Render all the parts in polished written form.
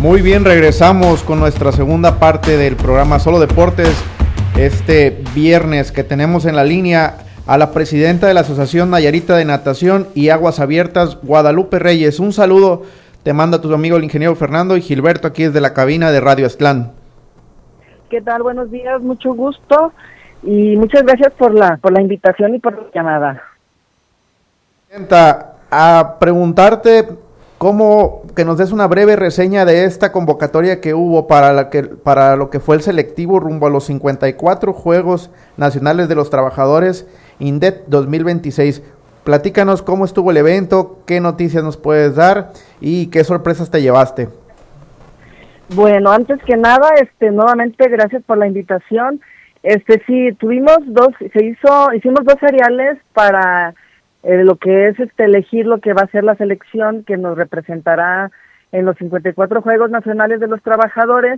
Muy bien, regresamos con nuestra segunda parte del programa Solo Deportes. Este viernes que tenemos en la línea a la presidenta de la Asociación Nayarita de Natación y Aguas Abiertas, Guadalupe Reyes. Un saludo te manda tu amigo el ingeniero Fernando y Gilberto aquí desde la cabina de Radio Aztlán. ¿Qué tal? Buenos días, mucho gusto y muchas gracias por la invitación y por la llamada. Presidenta, a preguntarte cómo que nos des una breve reseña de esta convocatoria que hubo para lo que fue el selectivo rumbo a los 54 Juegos Nacionales de los Trabajadores INDET 2026. Platícanos cómo estuvo el evento, qué noticias nos puedes dar y qué sorpresas te llevaste. Bueno, antes que nada, nuevamente gracias por la invitación. Sí, hicimos dos seriales para lo que es elegir lo que va a ser la selección que nos representará en los 54 Juegos Nacionales de los Trabajadores.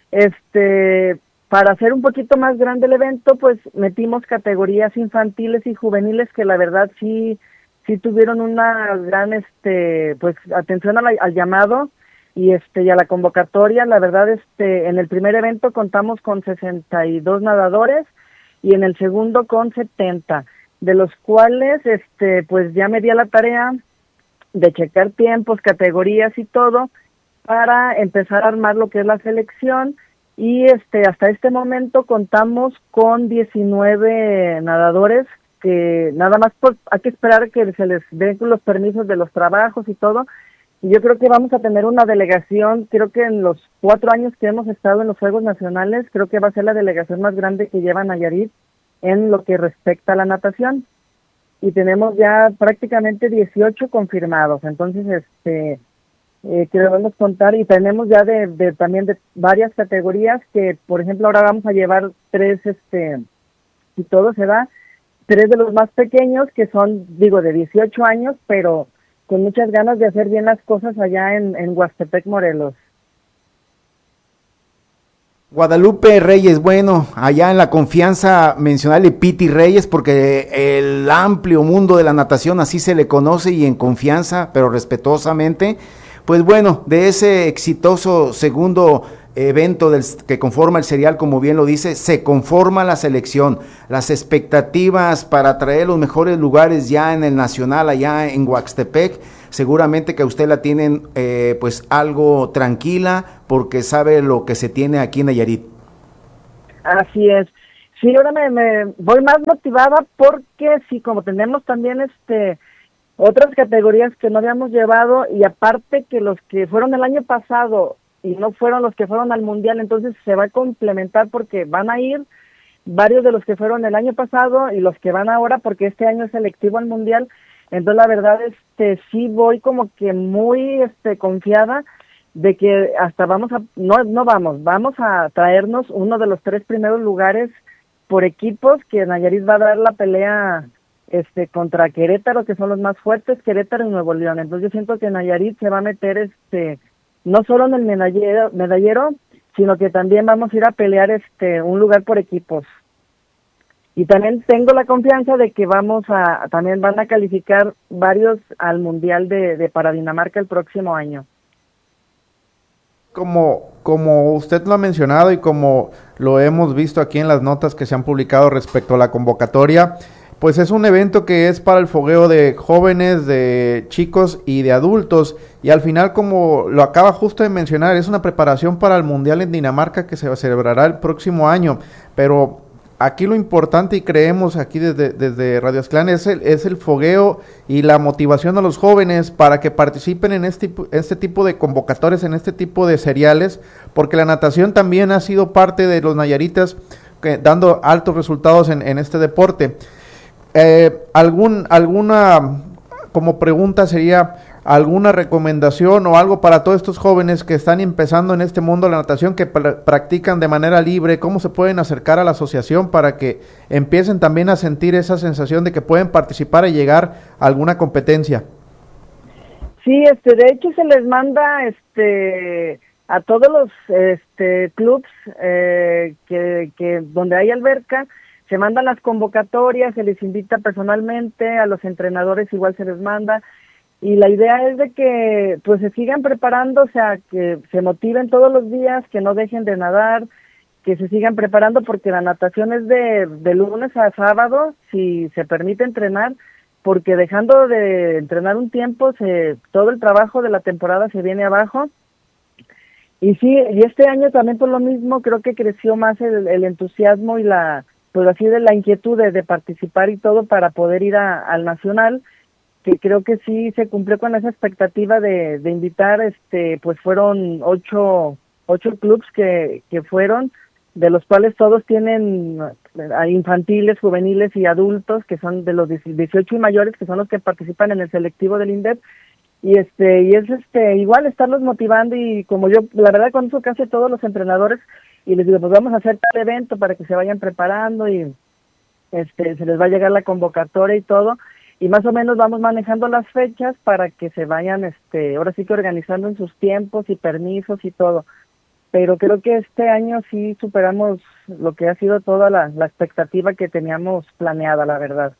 Para hacer un poquito más grande el evento, pues metimos categorías infantiles y juveniles que la verdad sí tuvieron una gran pues atención al llamado y a la convocatoria. La verdad, en el primer evento contamos con 62 nadadores y en el segundo con 70, de los cuales pues ya me di a la tarea de checar tiempos, categorías y todo para empezar a armar lo que es la selección. Y hasta este momento contamos con 19 nadadores que nada más hay que esperar que se les den los permisos de los trabajos y todo. Y yo creo que vamos a tener una delegación, creo que en los 4 años que hemos estado en los Juegos Nacionales, creo que va a ser la delegación más grande que lleva Nayarit en lo que respecta a la natación. Y tenemos ya prácticamente 18 confirmados, entonces que debemos contar, y tenemos ya también de varias categorías que, por ejemplo, ahora vamos a llevar 3, si todo se da, 3 de los más pequeños que son, de 18 años, pero con muchas ganas de hacer bien las cosas allá en Huastepec, Morelos. Guadalupe Reyes, bueno, allá en la confianza mencionarle Piti Reyes porque el amplio mundo de la natación así se le conoce y en confianza, pero respetuosamente. Pues bueno, de ese exitoso segundo evento que conforma el serial, como bien lo dice, se conforma la selección. Las expectativas para traer los mejores lugares ya en el nacional, allá en Huastepec, seguramente que a usted la tienen pues algo tranquila porque sabe lo que se tiene aquí en Nayarit. Así es. Sí, ahora me voy más motivada porque sí, como tenemos también otras categorías que no habíamos llevado, y aparte que los que fueron el año pasado y no fueron los que fueron al mundial, entonces se va a complementar porque van a ir varios de los que fueron el año pasado y los que van ahora, porque este año es selectivo al mundial. Entonces la verdad sí voy como que muy confiada de que hasta vamos a traernos uno de los 3 primeros lugares por equipos, que Nayarit va a dar la pelea contra Querétaro, que son los más fuertes, Querétaro y Nuevo León. Entonces yo siento que Nayarit se va a meter no solo en el medallero, sino que también vamos a ir a pelear un lugar por equipos. Y también tengo la confianza de que también van a calificar varios al Mundial de para Dinamarca el próximo año. Como usted lo ha mencionado y como lo hemos visto aquí en las notas que se han publicado respecto a la convocatoria, pues es un evento que es para el fogueo de jóvenes, de chicos y de adultos, y al final, como lo acaba justo de mencionar, es una preparación para el Mundial en Dinamarca que se celebrará el próximo año. Pero aquí lo importante, y creemos aquí desde Radio Aztlán, es el fogueo y la motivación a los jóvenes para que participen en este tipo de convocatorias, en este tipo de seriales, porque la natación también ha sido parte de los nayaritas dando altos resultados en este deporte. Alguna como pregunta sería, ¿alguna recomendación o algo para todos estos jóvenes que están empezando en este mundo de la natación, que practican de manera libre? ¿Cómo se pueden acercar a la asociación para que empiecen también a sentir esa sensación de que pueden participar y llegar a alguna competencia? Sí, de hecho se les manda a todos los clubs que donde hay alberca, se mandan las convocatorias, se les invita personalmente, a los entrenadores igual se les manda, y la idea es de que pues se sigan preparando, o sea, que se motiven todos los días, que no dejen de nadar, que se sigan preparando porque la natación es de lunes a sábado, si se permite entrenar, porque dejando de entrenar un tiempo, todo el trabajo de la temporada se viene abajo. Y sí, y este año también por lo mismo creo que creció más el entusiasmo y pues así de la inquietud de participar y todo para poder ir al Nacional, que creo que sí se cumplió con esa expectativa de invitar, pues fueron ocho clubs que fueron, de los cuales todos tienen infantiles, juveniles y adultos, que son de los 18 y mayores, que son los que participan en el selectivo del INDEP, y es igual estarlos motivando, y como yo la verdad conozco casi a todos los entrenadores y les digo, pues vamos a hacer tal evento para que se vayan preparando y se les va a llegar la convocatoria y todo, y más o menos vamos manejando las fechas para que se vayan ahora sí que organizando en sus tiempos y permisos y todo. Pero creo que este año sí superamos lo que ha sido toda la expectativa que teníamos planeada, la verdad.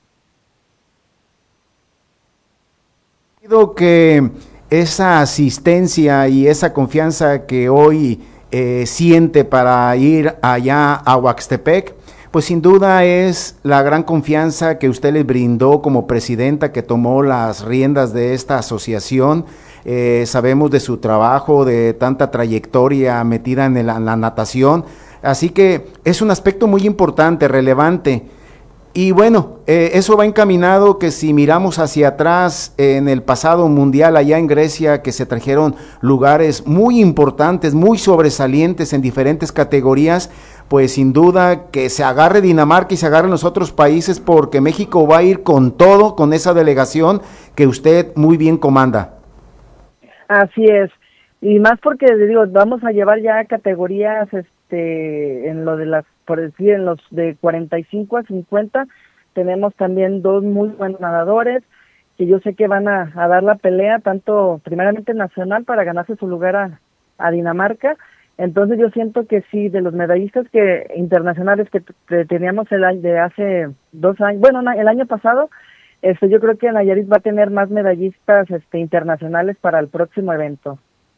Pido que esa asistencia y esa confianza que hoy siente para ir allá a Huaxtepec, pues sin duda es la gran confianza que usted le brindó como presidenta que tomó las riendas de esta asociación. Sabemos de su trabajo, de tanta trayectoria metida en la natación, así que es un aspecto muy importante, relevante. Y bueno, eso va encaminado que si miramos hacia atrás en el pasado mundial allá en Grecia, que se trajeron lugares muy importantes, muy sobresalientes en diferentes categorías, pues sin duda que se agarre Dinamarca y se agarren los otros países, porque México va a ir con todo, con esa delegación que usted muy bien comanda. Así es, y más porque le digo, vamos a llevar ya categorías, en lo de por decir, en los de 45 a 50, tenemos también dos muy buenos nadadores, que yo sé que van a dar la pelea, tanto primeramente nacional para ganarse su lugar a Dinamarca. Entonces yo siento que sí, de los medallistas internacionales que teníamos de hace 2 años, bueno, el año pasado, yo creo que Nayarit va a tener más medallistas internacionales para el próximo evento.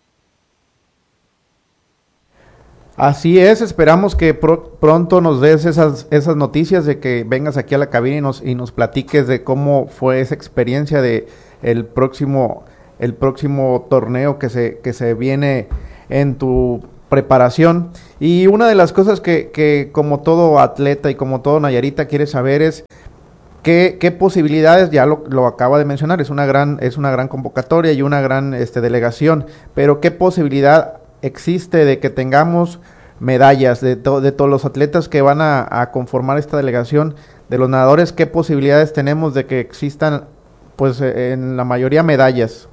Así es, esperamos que pronto nos des esas noticias, de que vengas aquí a la cabina y nos platiques de cómo fue esa experiencia de el próximo torneo que se viene en tu preparación. Y una de las cosas que como todo atleta y como todo nayarita quiere saber es ¿qué posibilidades? Ya lo acaba de mencionar, es una gran convocatoria y una gran delegación, pero ¿qué posibilidad existe de que tengamos medallas de todos los atletas que van a conformar esta delegación, de los nadadores? ¿Qué posibilidades tenemos de que existan, pues en la mayoría, medallas?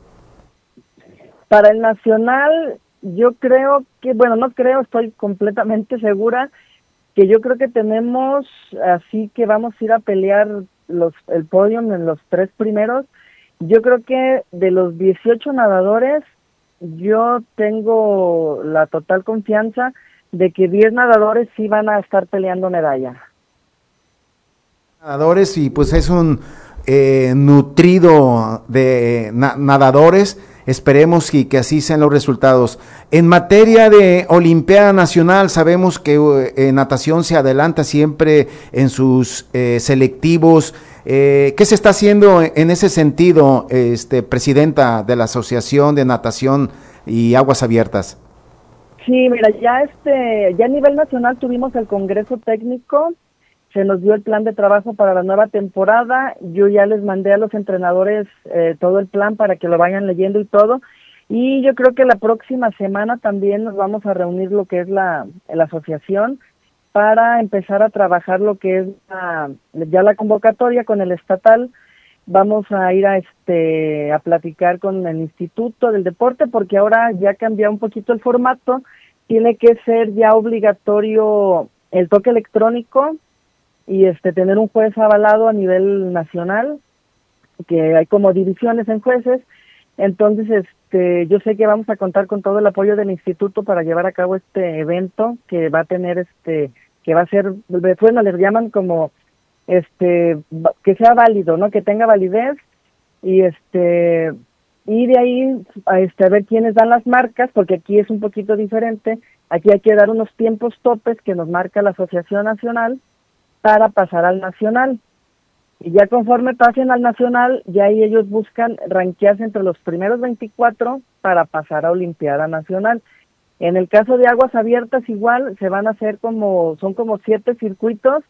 Para el nacional, yo creo que, bueno, no creo, estoy completamente segura que yo creo que tenemos, así que vamos a ir a pelear el podium en los 3 primeros. Yo creo que de los 18 nadadores, yo tengo la total confianza de que 10 nadadores sí van a estar peleando medalla. Nadadores, y pues es un nutrido de nadadores. Esperemos que así sean los resultados. En materia de Olimpiada Nacional, sabemos que natación se adelanta siempre en sus selectivos. ¿Qué se está haciendo en ese sentido, presidenta de la Asociación de Natación y Aguas Abiertas? Sí, mira, ya a nivel nacional tuvimos el Congreso Técnico, se nos dio el plan de trabajo para la nueva temporada, yo ya les mandé a los entrenadores todo el plan para que lo vayan leyendo y todo, y yo creo que la próxima semana también nos vamos a reunir lo que es la asociación para empezar a trabajar lo que es ya la convocatoria con el estatal. Vamos a ir a platicar con el Instituto del Deporte, porque ahora ya cambió un poquito el formato, tiene que ser ya obligatorio el toque electrónico y tener un juez avalado a nivel nacional, que hay como divisiones en jueces. Entonces yo sé que vamos a contar con todo el apoyo del instituto para llevar a cabo este evento que va a tener que va a ser, bueno, les llaman como que sea válido, ¿no? Que tenga validez, y y de ahí a ver quiénes dan las marcas, porque aquí es un poquito diferente. Aquí hay que dar unos tiempos topes que nos marca la Asociación Nacional para pasar al nacional. Y ya conforme pasen al nacional, ya ahí ellos buscan rankearse entre los primeros 24 para pasar a Olimpiada Nacional. En el caso de aguas abiertas igual se van a hacer son como 7 circuitos,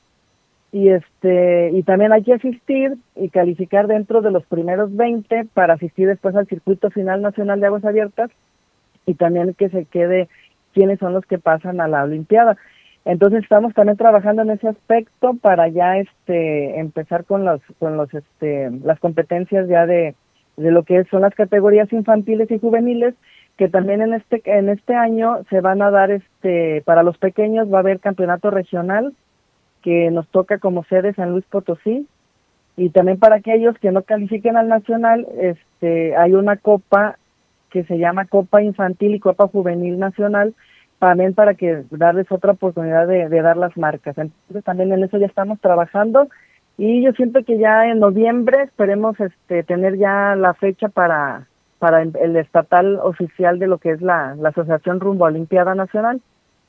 y también hay que asistir y calificar dentro de los primeros 20 para asistir después al circuito final nacional de aguas abiertas, y también que se quede quiénes son los que pasan a la Olimpiada. Entonces estamos también trabajando en ese aspecto para ya empezar con las competencias ya de lo que son las categorías infantiles y juveniles, que también en este año se van a dar para los pequeños va a haber campeonato regional que nos toca como sede San Luis Potosí, y también para aquellos que no califiquen al nacional, hay una copa que se llama Copa Infantil y Copa Juvenil Nacional, también para que darles otra oportunidad de dar las marcas. Entonces también en eso ya estamos trabajando, y yo siento que ya en noviembre esperemos tener ya la fecha para el estatal oficial de lo que es la asociación rumbo a Olimpiada Nacional.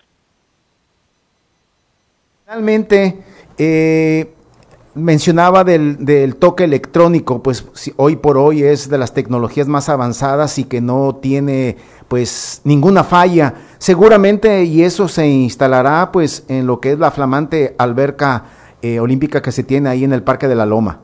Finalmente, mencionaba del toque electrónico, pues hoy por hoy es de las tecnologías más avanzadas y que no tiene pues ninguna falla, seguramente, y eso se instalará pues en lo que es la flamante alberca olímpica que se tiene ahí en el Parque de la Loma.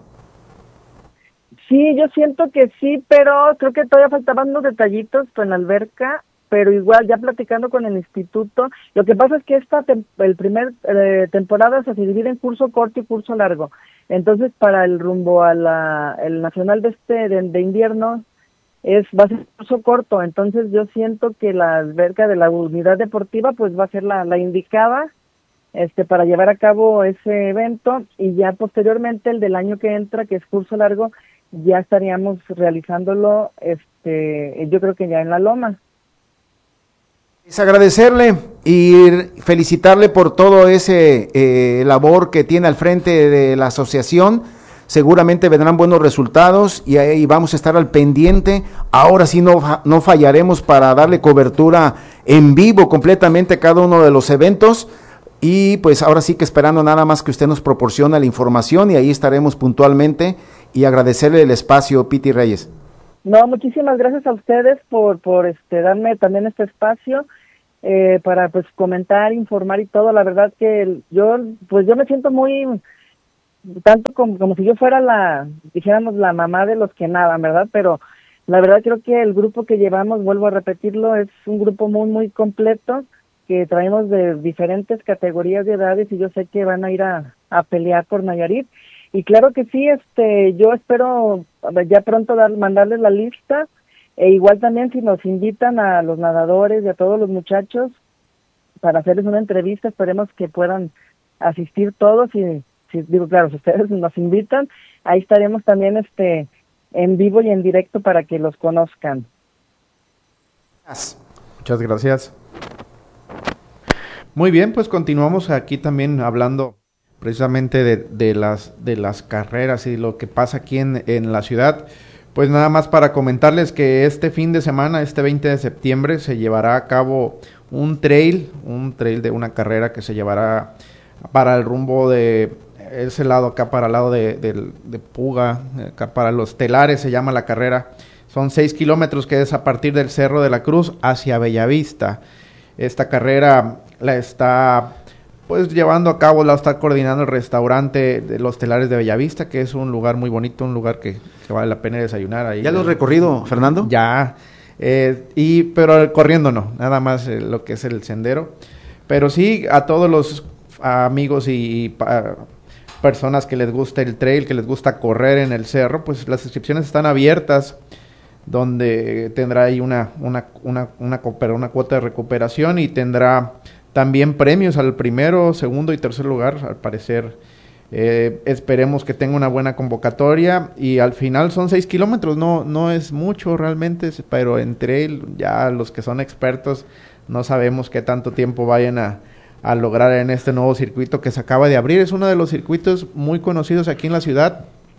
Sí, yo siento que sí, pero creo que todavía faltaban unos detallitos en la alberca, pero igual ya platicando con el instituto, lo que pasa es que el primer temporada se divide en curso corto y curso largo. Entonces para el rumbo a el nacional de invierno va a ser curso corto. Entonces yo siento que la alberca de la unidad deportiva pues va a ser la indicada para llevar a cabo ese evento, y ya posteriormente el del año que entra, que es curso largo, ya estaríamos realizándolo yo creo que ya en la Loma. Es agradecerle y felicitarle por todo ese labor que tiene al frente de la asociación. Seguramente vendrán buenos resultados y ahí vamos a estar al pendiente. Ahora sí no fallaremos para darle cobertura en vivo completamente a cada uno de los eventos, y pues ahora sí que esperando nada más que usted nos proporcione la información, y ahí estaremos puntualmente, y agradecerle el espacio, Piti Reyes. No, muchísimas gracias a ustedes por darme también este espacio para pues comentar, informar y todo. La verdad que yo me siento muy, tanto como si yo fuera dijéramos la mamá de los que nadan, ¿verdad? Pero la verdad creo que el grupo que llevamos, vuelvo a repetirlo, es un grupo muy, muy completo, que traemos de diferentes categorías de edades, y yo sé que van a ir a pelear por Nayarit. Y claro que sí, yo espero ya pronto mandarles la lista, e igual también si nos invitan a los nadadores y a todos los muchachos para hacerles una entrevista, esperemos que puedan asistir todos, y claro, si ustedes nos invitan, ahí estaremos también en vivo y en directo para que los conozcan. Muchas gracias. Muy bien, pues continuamos aquí también hablando precisamente de las carreras y lo que pasa aquí en la ciudad. Pues nada más para comentarles que este fin de semana, este 20 de septiembre, se llevará a cabo un trail de una carrera que se llevará para el rumbo de ese lado acá, para el lado de Puga, acá para los Telares se llama la carrera. Son 6 kilómetros, que es a partir del Cerro de la Cruz hacia Bellavista. Esta carrera la está pues llevando a cabo, la está coordinando el restaurante de los Telares de Bellavista, que es un lugar muy bonito, un lugar que vale la pena desayunar ahí. ¿Ya lo has recorrido, Fernando? Ya, pero corriendo no, nada más lo que es el sendero. Pero sí, a todos los amigos y personas que les gusta el trail, que les gusta correr en el cerro, pues las inscripciones están abiertas, donde tendrá ahí una cuota de recuperación, y tendrá también premios al primero, segundo y tercer lugar, al parecer. Esperemos que tenga una buena convocatoria, y al final son 6 kilómetros, no es mucho realmente, pero entre ya los que son expertos no sabemos qué tanto tiempo vayan a lograr en este nuevo circuito que se acaba de abrir. Es uno de los circuitos muy conocidos aquí en la ciudad,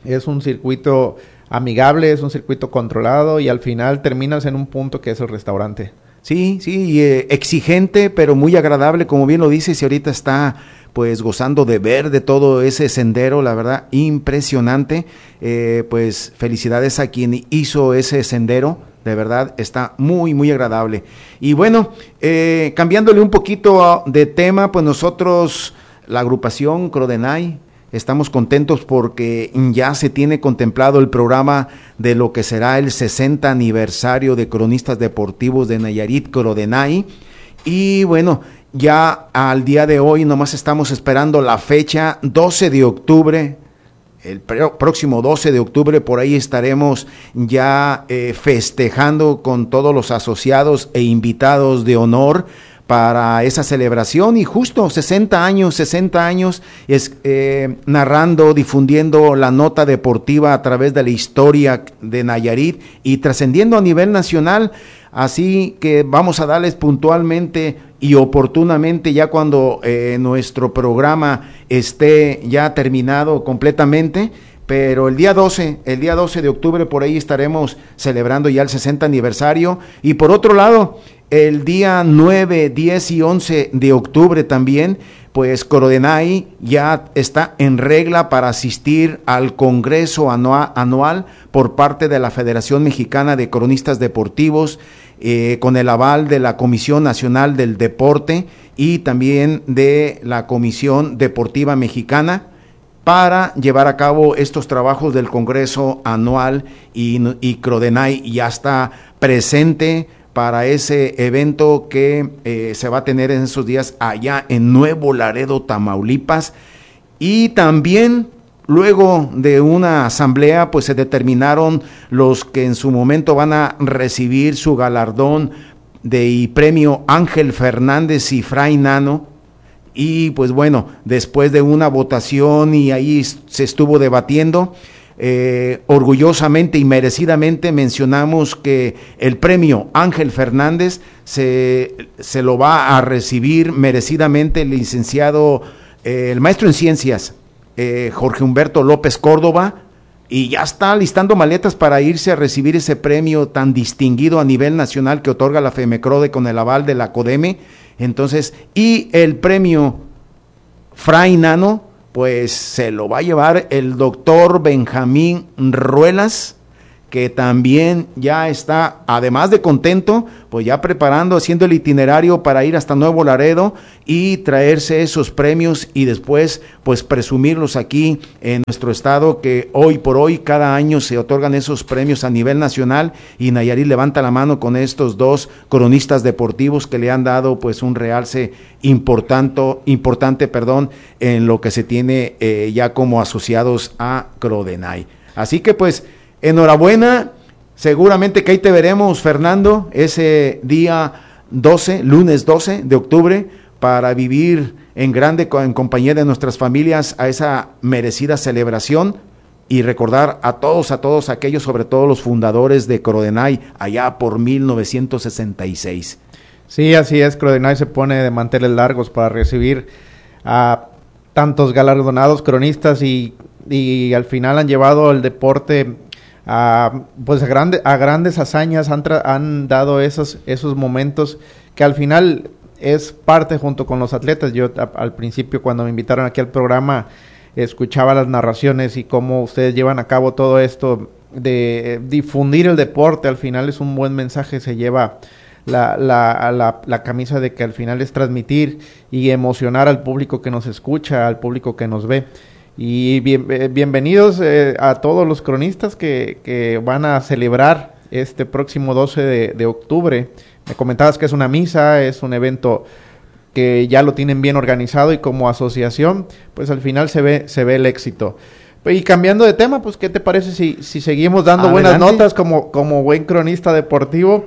Es un circuito amigable, es un circuito controlado y al final terminas en un punto que es el restaurante. Sí, exigente, pero muy agradable, como bien lo dices, y ahorita está pues gozando de ver de todo ese sendero, la verdad, impresionante. Pues felicidades a quien hizo ese sendero, de verdad, está muy, muy agradable. Y bueno, cambiándole un poquito de tema, pues nosotros, la agrupación Crodenay, estamos contentos porque ya se tiene contemplado el programa de lo que será el 60 aniversario de Cronistas Deportivos de Nayarit, Crodenay. Y bueno, ya al día de hoy nomás estamos esperando la fecha, 12 de octubre, el próximo 12 de octubre, por ahí estaremos ya festejando con todos los asociados e invitados de honor para esa celebración, y justo 60 años es narrando, difundiendo la nota deportiva a través de la historia de Nayarit y trascendiendo a nivel nacional. Así que vamos a darles puntualmente y oportunamente, ya cuando nuestro programa esté ya terminado completamente, pero el día 12 de octubre por ahí estaremos celebrando ya el 60 aniversario. Y por otro lado, el día 9, 10 y 11 de octubre también, pues Crodenay ya está en regla para asistir al Congreso anual por parte de la Federación Mexicana de Cronistas Deportivos, con el aval de la Comisión Nacional del Deporte y también de la Comisión Deportiva Mexicana, para llevar a cabo estos trabajos del Congreso anual, y Crodenay ya está presente para ese evento que se va a tener en esos días allá en Nuevo Laredo, Tamaulipas. Y también luego de una asamblea, pues se determinaron los que en su momento van a recibir su galardón y premio Ángel Fernández y Fray Nano. Y pues bueno, después de una votación y ahí se estuvo debatiendo, orgullosamente y merecidamente mencionamos que el premio Ángel Fernández se lo va a recibir merecidamente el licenciado, el maestro en ciencias, Jorge Humberto López Córdoba, y ya está listando maletas para irse a recibir ese premio tan distinguido a nivel nacional que otorga la FEMECRODE con el aval de la CODEME. Entonces, y el premio Fray Nano, pues se lo va a llevar el doctor Benjamín Ruelas, que también ya está, además de contento, pues ya preparando, haciendo el itinerario para ir hasta Nuevo Laredo y traerse esos premios y después pues presumirlos aquí en nuestro estado, que hoy por hoy cada año se otorgan esos premios a nivel nacional, y Nayarit levanta la mano con estos dos cronistas deportivos que le han dado pues un realce importante, en lo que se tiene ya como asociados a Crodenay. Así que pues enhorabuena, seguramente que ahí te veremos, Fernando, ese día 12, lunes 12 de octubre, para vivir en grande en compañía de nuestras familias a esa merecida celebración, y recordar a todos aquellos, sobre todo los fundadores de Crodenay, allá por 1966. Sí, así es, Crodenay se pone de manteles largos para recibir a tantos galardonados cronistas y al final han llevado el deporte a grandes hazañas, han dado esos momentos que al final es parte junto con los atletas. Yo al principio, cuando me invitaron aquí al programa, escuchaba las narraciones y cómo ustedes llevan a cabo todo esto de difundir el deporte. Al final es un buen mensaje, se lleva la camisa de que al final es transmitir y emocionar al público que nos escucha, al público que nos ve. Y bienvenidos a todos los cronistas que van a celebrar este próximo 12 de octubre. Me comentabas que es una misa, es un evento que ya lo tienen bien organizado, y como asociación, pues al final se ve el éxito. Y cambiando de tema, pues ¿qué te parece si seguimos dando buenas notas como buen cronista deportivo?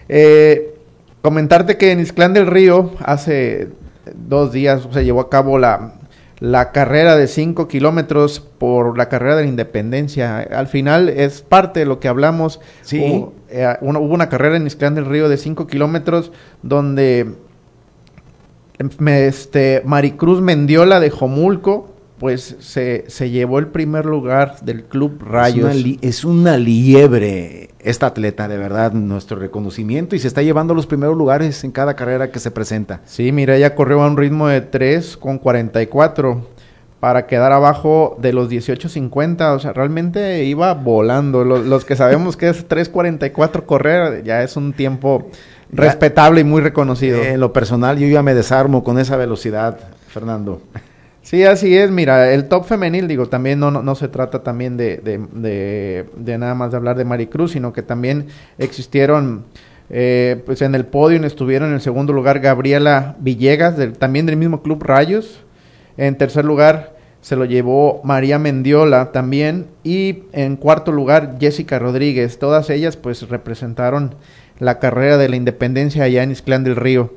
Comentarte que en Ixtlán del Río hace 2 días se llevó a cabo la carrera de 5 kilómetros por la carrera de la Independencia. Al final es parte de lo que hablamos. Sí. Hubo una carrera en Ixtlán del Río de 5 kilómetros donde Maricruz Mendiola de Jomulco pues se llevó el primer lugar del Club Rayos. Es una liebre esta atleta, de verdad, nuestro reconocimiento, y se está llevando los primeros lugares en cada carrera que se presenta. Sí, mira, ella corrió a un ritmo de 3:44 para quedar abajo de los 18:50, o sea, realmente iba volando. Los que sabemos que es 3:44 correr, ya es un tiempo respetable y muy reconocido. En lo personal, yo ya me desarmo con esa velocidad, Fernando. Sí, así es. Mira, el top femenil, digo, también no se trata también de nada más de hablar de Maricruz, sino que también existieron, pues en el podio estuvieron en el segundo lugar Gabriela Villegas, también del mismo Club Rayos. En tercer lugar se lo llevó María Mendiola también, y en cuarto lugar Jessica Rodríguez. Todas ellas pues representaron la carrera de la independencia allá en Ixtlán del Río.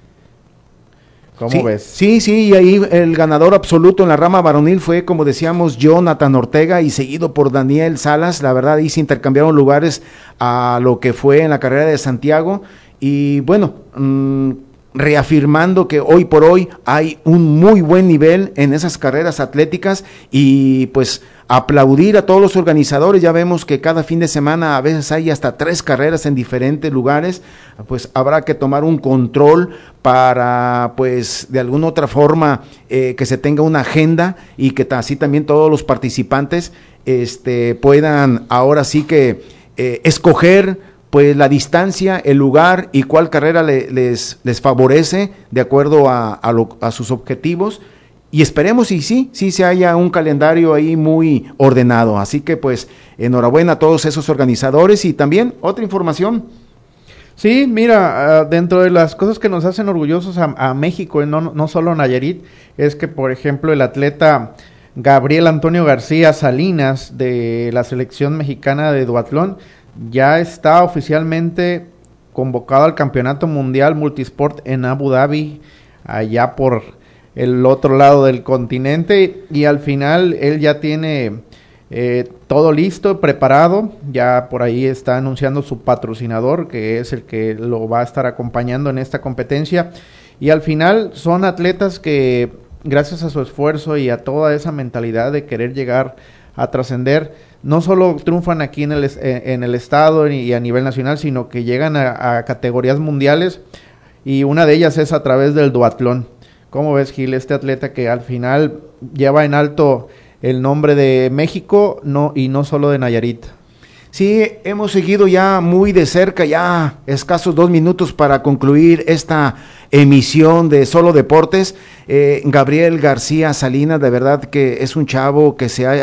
¿Cómo ves? Sí, y ahí el ganador absoluto en la rama varonil fue, como decíamos, Jonathan Ortega, y seguido por Daniel Salas. La verdad, ahí se intercambiaron lugares a lo que fue en la carrera de Santiago, y bueno, reafirmando que hoy por hoy hay un muy buen nivel en esas carreras atléticas, y pues aplaudir a todos los organizadores. Ya vemos que cada fin de semana a veces hay hasta 3 carreras en diferentes lugares. Pues habrá que tomar un control para, pues, de alguna otra forma que se tenga una agenda, y que así también todos los participantes puedan ahora sí que escoger pues la distancia, el lugar y cuál carrera les favorece de acuerdo a sus objetivos. Y esperemos y sí se haya un calendario ahí muy ordenado. Así que pues enhorabuena a todos esos organizadores. Y también otra información. Sí, mira, dentro de las cosas que nos hacen orgullosos a México, no solo Nayarit, es que por ejemplo el atleta Gabriel Antonio García Salinas de la selección mexicana de duatlón ya está oficialmente convocado al Campeonato Mundial Multisport en Abu Dhabi, allá por el otro lado del continente, y al final él ya tiene todo listo, preparado. Ya por ahí está anunciando su patrocinador, que es el que lo va a estar acompañando en esta competencia, y al final son atletas que gracias a su esfuerzo y a toda esa mentalidad de querer llegar a trascender, no solo triunfan aquí en el estado y a nivel nacional, sino que llegan a categorías mundiales, y una de ellas es a través del duatlón. ¿Cómo ves, Gil, este atleta que al final lleva en alto el nombre de México y no solo de Nayarit? Sí, hemos seguido ya muy de cerca, ya escasos 2 minutos para concluir esta emisión de Solo Deportes. Gabriel García Salinas, de verdad que es un chavo que se ha